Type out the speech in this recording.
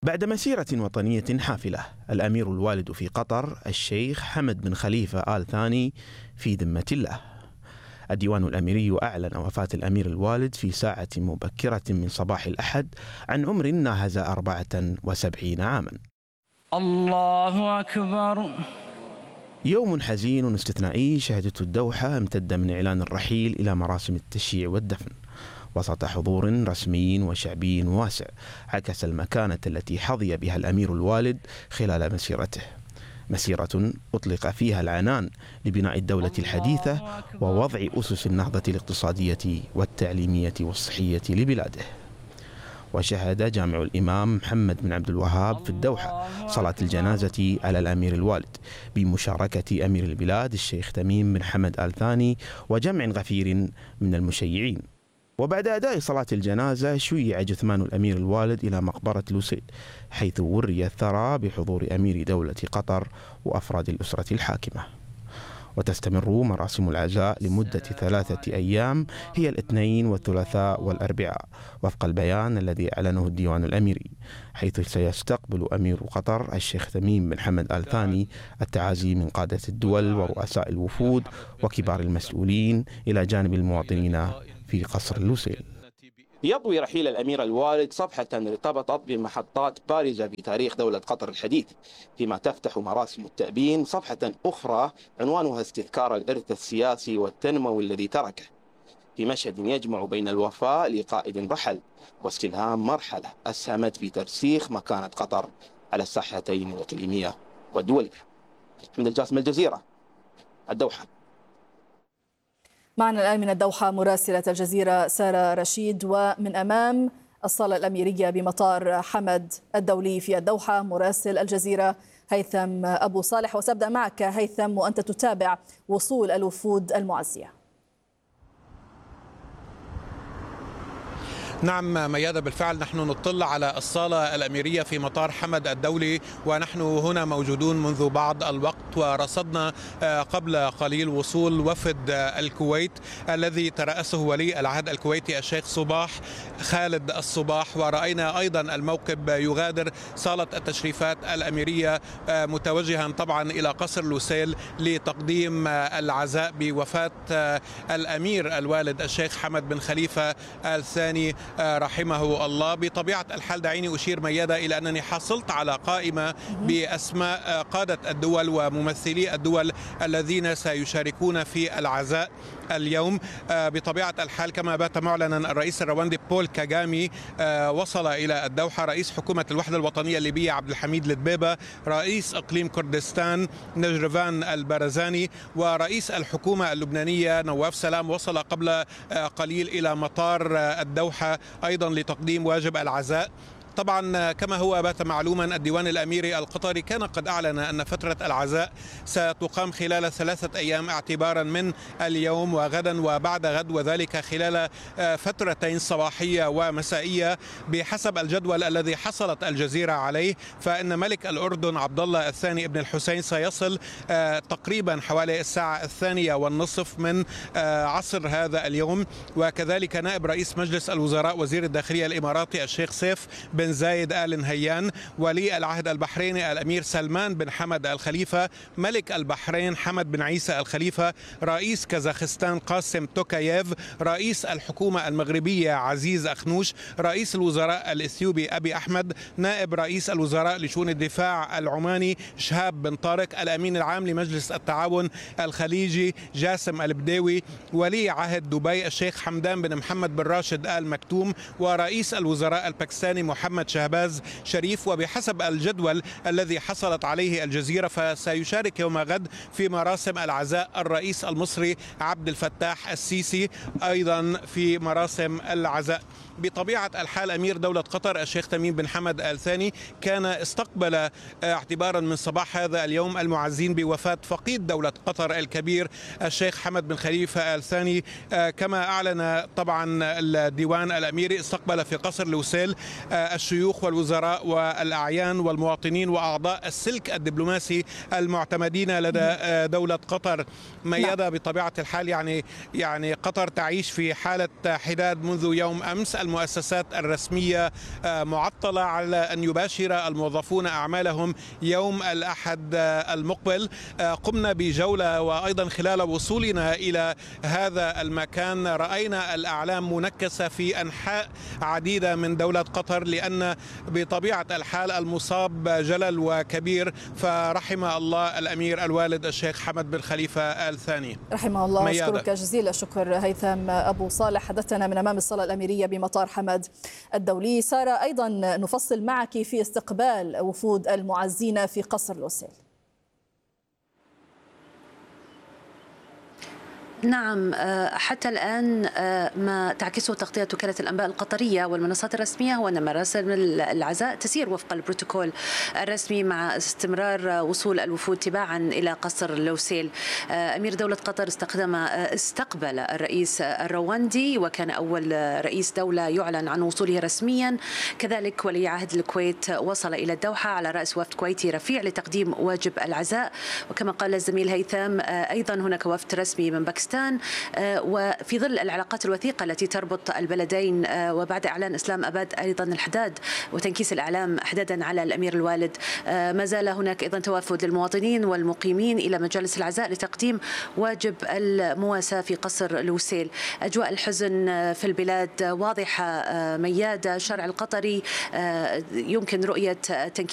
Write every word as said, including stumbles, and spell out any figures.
بعد مسيرة وطنية حافلة، الأمير الوالد في قطر الشيخ حمد بن خليفة آل ثاني في ذمة الله. الديوان الأميري أعلن وفاة الأمير الوالد في ساعة مبكرة من صباح الأحد عن عمر ناهز أربعة وسبعين عاما. الله أكبر. يوم حزين استثنائي شهدته الدوحة امتد من إعلان الرحيل إلى مراسم التشييع والدفن وسط حضور رسمي وشعبي واسع عكس المكانة التي حظي بها الأمير الوالد خلال مسيرته، مسيرة أطلق فيها العنان لبناء الدولة الحديثة ووضع أسس النهضة الاقتصادية والتعليمية والصحية لبلاده. وشهد جامع الإمام محمد بن عبد الوهاب في الدوحة صلاة الجنازة على الأمير الوالد بمشاركة أمير البلاد الشيخ تميم بن حمد آل ثاني وجمع غفير من المشيعين. وبعد أداء صلاة الجنازة شيع جثمان الأمير الوالد إلى مقبرة لوسيل، حيث وري الثرى بحضور أمير دولة قطر وأفراد الأسرة الحاكمة. وتستمر مراسم العزاء لمدة ثلاثة أيام هي الاثنين والثلاثاء والأربعاء وفق البيان الذي أعلنه الديوان الأميري، حيث سيستقبل أمير قطر الشيخ تميم بن حمد آل ثاني التعازي من قادة الدول ورؤساء الوفود وكبار المسؤولين إلى جانب المواطنين في قصر لوسيل. يضوي رحيل الأمير الوالد صفحة ارتبطت بمحطات بارزة في تاريخ دولة قطر الحديث، فيما تفتح مراسم التأبين صفحة أخرى عنوانها استذكار الإرث السياسي والتنموي الذي تركه، في مشهد يجمع بين الوفاء لقائد رحل واستلهام مرحلة أسهمت في ترسيخ مكانة قطر على الساحتين الإقليمية والدولية. حمد الجاسم، الجزيرة، الدوحة. معنا الآن من الدوحة مراسلة الجزيرة سارة رشيد، ومن أمام الصالة الأميرية بمطار حمد الدولي في الدوحة مراسل الجزيرة هيثم أبو صالح. وسأبدأ معك هيثم وأنت تتابع وصول الوفود المعزية. نعم ميادة، بالفعل نحن نطل على الصالة الأميرية في مطار حمد الدولي، ونحن هنا موجودون منذ بعض الوقت، ورصدنا قبل قليل وصول وفد الكويت الذي ترأسه ولي العهد الكويتي الشيخ صباح خالد الصباح، ورأينا أيضا الموكب يغادر صالة التشريفات الأميرية متوجها طبعا إلى قصر لوسيل لتقديم العزاء بوفاة الأمير الوالد الشيخ حمد بن خليفة آل ثاني رحمه الله. بطبيعة الحال دعيني أشير ميادة إلى أنني حصلت على قائمة بأسماء قادة الدول وممثلي الدول الذين سيشاركون في العزاء اليوم. بطبيعة الحال كما بات معلنا الرئيس الرواندي بول كاغامي وصل إلى الدوحة، رئيس حكومة الوحدة الوطنية الليبية عبد الحميد الدبيبة، رئيس إقليم كردستان نجرفان البرزاني، ورئيس الحكومة اللبنانية نواف سلام وصل قبل قليل إلى مطار الدوحة أيضا لتقديم واجب العزاء. طبعا كما هو بات معلوما الديوان الأميري القطري كان قد أعلن أن فترة العزاء ستقام خلال ثلاثة أيام اعتبارا من اليوم وغدا وبعد غد، وذلك خلال فترتين صباحية ومسائية بحسب الجدول الذي حصلت الجزيرة عليه. فإن ملك الأردن عبد الله الثاني ابن الحسين سيصل تقريبا حوالي الساعة الثانية والنصف من عصر هذا اليوم، وكذلك نائب رئيس مجلس الوزراء وزير الداخلية الإماراتي الشيخ سيف بن زايد آل نهيان، ولي العهد البحريني الأمير سلمان بن حمد الخليفة، ملك البحرين حمد بن عيسى الخليفة، رئيس كازاخستان قاسم توكاييف، رئيس الحكومة المغربية عزيز أخنوش، رئيس الوزراء الإثيوبي أبي أحمد، نائب رئيس الوزراء لشؤون الدفاع العماني شهاب بن طارق، الأمين العام لمجلس التعاون الخليجي جاسم البديوي، ولي عهد دبي الشيخ حمدان بن محمد بن راشد آل مكتوم، ورئيس الوزراء الباكستاني محمد شهباز شريف. وبحسب الجدول الذي حصلت عليه الجزيرة فسيشارك يوم غد في مراسم العزاء الرئيس المصري عبد الفتاح السيسي أيضا في مراسم العزاء. بطبيعة الحال أمير دولة قطر الشيخ تميم بن حمد آل ثاني كان استقبل اعتبارا من صباح هذا اليوم المعزين بوفاة فقيد دولة قطر الكبير الشيخ حمد بن خليفة آل ثاني. كما أعلن طبعا الديوان الأميري استقبل في قصر لوسيل الشيوخ والوزراء والأعيان والمواطنين وأعضاء السلك الدبلوماسي المعتمدين لدى دولة قطر. ميادة بطبيعة الحال يعني يعني قطر تعيش في حالة حداد منذ يوم أمس. المؤسسات الرسمية معطلة على أن يباشر الموظفون أعمالهم يوم الأحد المقبل. قمنا بجولة، وأيضا خلال وصولنا إلى هذا المكان رأينا الأعلام منكسة في أنحاء عديدة من دولة قطر، لأن بطبيعة الحال المصاب جلل وكبير، فرحم الله الأمير الوالد الشيخ حمد بن خليفة آل ثاني رحمه الله. ميادة. أشكرك جزيل الشكر هيثم أبو صالح، حدثنا من أمام الصالة الأميرية بمطار حمد الدولي. سارة، أيضا نفصل معك في استقبال وفود المعزين في قصر لوسيل. نعم، حتى الآن ما تعكسه تغطية وكالة الأنباء القطرية والمنصات الرسمية هو أن مراسم العزاء تسير وفق البروتوكول الرسمي مع استمرار وصول الوفود تباعا إلى قصر لوسيل. أمير دولة قطر استخدم استقبل الرئيس الرواندي، وكان أول رئيس دولة يعلن عن وصوله رسميا. كذلك ولي عهد الكويت وصل إلى الدوحة على رأس وفد كويتي رفيع لتقديم واجب العزاء. وكما قال الزميل هيثم، أيضا هناك وفد رسمي من باكستان، وفي ظل العلاقات الوثيقة التي تربط البلدين وبعد إعلان إسلام أباد أيضا الحداد وتنكيس الإعلام حدادا على الأمير الوالد، ما زال هناك أيضا توافد للمواطنين والمقيمين إلى مجالس العزاء لتقديم واجب المواساة في قصر لوسيل. أجواء الحزن في البلاد واضحة ميادة. الشارع القطري يمكن رؤية تنكيس